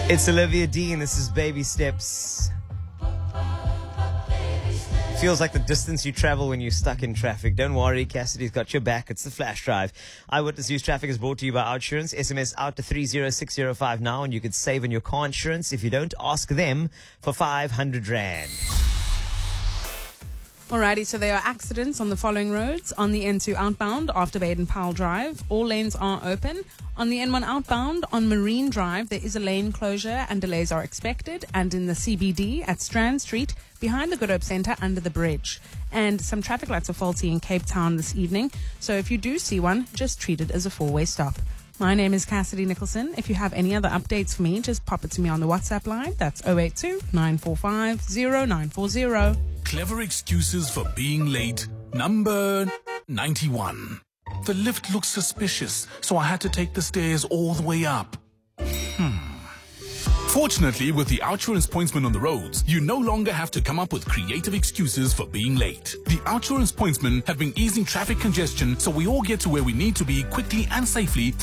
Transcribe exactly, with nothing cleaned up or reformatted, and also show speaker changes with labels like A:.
A: It's Olivia Dean. This is Baby Steps. Feels like the distance you travel when you're stuck in traffic. Don't worry, Cassidy's got your back. It's the Flash Drive. Eyewitness News Traffic is brought to you by OutSurance. S M S out to three zero six zero five now, and you could save on your car insurance if you don't ask them for five hundred rand.
B: Alrighty, so there are accidents on the following roads. On the N two outbound after Baden-Powell Drive, all lanes are open. On the N one outbound on Marine Drive, there is a lane closure and delays are expected. And in the C B D at Strand Street, behind the Good Hope Centre under the bridge. And some traffic lights are faulty in Cape Town this evening. So if you do see one, just treat it as a four-way stop. My name is Cassidy Nicholson. If you have any other updates for me, just pop it to me on the WhatsApp line. That's zero eight two, nine four five, zero nine four zero.
C: Clever excuses for being late. Number ninety-one. The lift looks suspicious, so I had to take the stairs all the way up. Hmm. Fortunately, with the OutSurance pointsman on the roads, you no longer have to come up with creative excuses for being late. The OutSurance pointsmen have been easing traffic congestion, so we all get to where we need to be quickly and safely